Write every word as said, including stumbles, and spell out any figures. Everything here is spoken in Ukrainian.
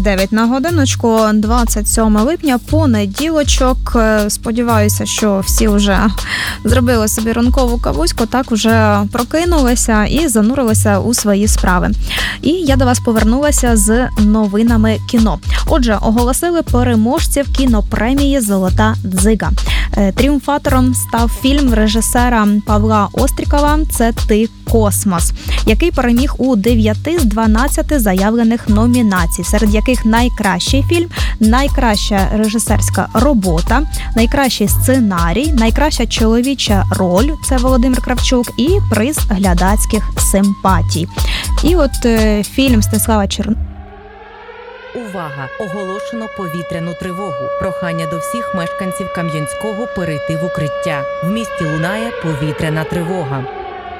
дев'ять на годиночку, двадцять сьоме липня, понеділочок. Сподіваюся, що всі вже зробили собі ранкову кавуську, так вже прокинулися і занурилися у свої справи. І я до вас повернулася з новинами кіно. Отже, оголосили переможців кінопремії «Золота дзига». Тріумфатором став фільм режисера Павла Острікова «Це ти, космос», який переміг у дев'яти з дванадцяти заявлених номінацій, серед яких найкращий фільм, найкраща режисерська робота, найкращий сценарій, найкраща чоловіча роль – це Володимир Кравчук, і приз глядацьких симпатій. І от е, фільм Станіслава Чер... Увага! Оголошено повітряну тривогу. Прохання до всіх мешканців Кам'янського перейти в укриття. В місті лунає повітряна тривога.